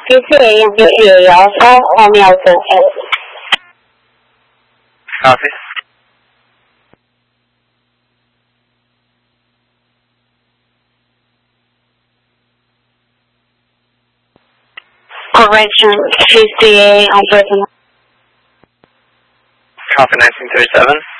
PCA and PCA also, Romeo Delta. Copy. Correction, PCA on person. Copy 1937.